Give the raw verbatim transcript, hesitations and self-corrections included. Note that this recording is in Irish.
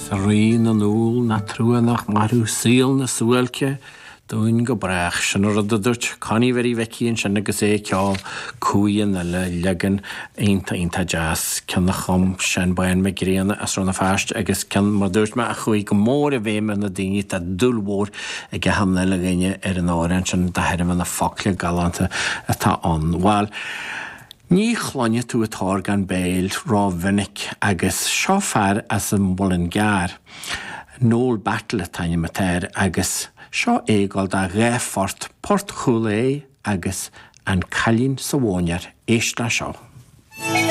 Sa rion an úl na trúanach marú síl na súalce dúin go brach sin rud a dúirt Connie verí vecíonn sin agus é ceáil cúin a le legan einta einta jazz cean na chum sin bain me gréana as runa fast agus cean mar dúirt me a chuí go mór a bhéime na daoine tá dúlmór ag a hamna le gaine ar an áireann sin de heirim na focle galanta atá an. Well, ní chlanne tú atá gan béil rá vinnic agus seo fear as an bhfuilin gar. Nóil battle taine matéir agus seo égáil da réfort Port Chulé agus an Callín sa bhóinear éiste seo.